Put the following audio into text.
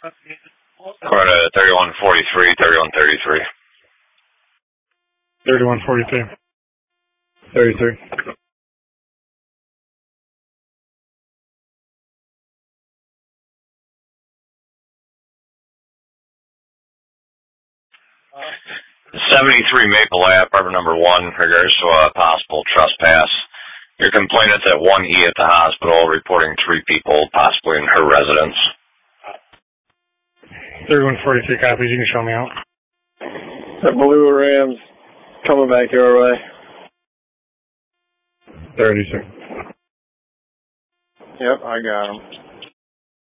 Corda 3143, 3133. 3143. 33. '73 Maple Ave, apartment number 1, regards to a possible trespass. Your complainant's at 1E at the hospital, reporting 3 people, possibly in her residence. 3143 copies, you can show me out. The blue Rams coming back your way. 30, sir. Yep, I got them.